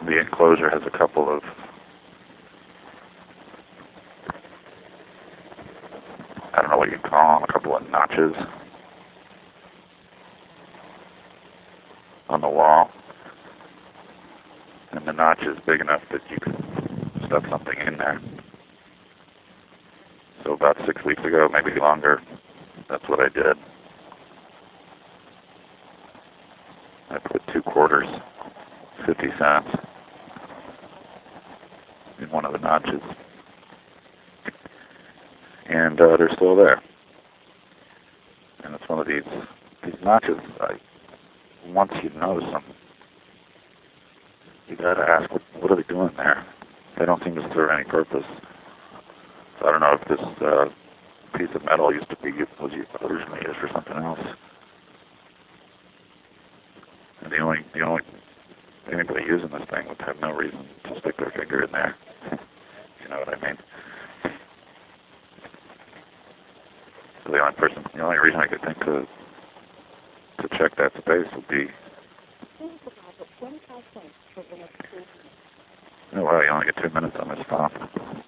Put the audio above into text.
the enclosure has a couple of I don't know what you call them, a couple of notches on the wall. And the notch is big enough that you can stuff something in there. So about 6 weeks ago, maybe longer, that's what I did. I put 2 quarters, 50 cents, in one of the notches. And they're still there. And it's one of these notches, once you notice them, you gotta ask, what are they doing there? They don't seem to serve any purpose. So I don't know if this piece of metal was originally used for something else. And anybody using this thing would have no reason to stick their finger in there. You know what I mean? So the only reason I could think to check that space would be, oh wow, you only get 2 minutes on this phone.